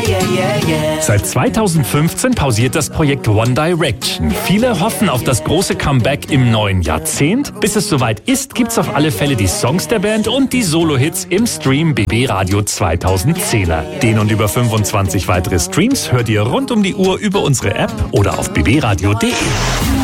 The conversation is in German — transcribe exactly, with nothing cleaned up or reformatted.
yeah, yeah, yeah. Seit zweitausendfünfzehn pausiert das Projekt One Direction. Viele hoffen auf das große Comeback im neuen Jahrzehnt. Bis es soweit ist, gibt's auf alle Fälle die Songs der Band und die Solo-Hits im Stream B B Radio zweitausendzehner. Den und über fünfundzwanzig weitere Streams hört ihr rund um die Uhr über unsere App oder auf b b radio punkt d e.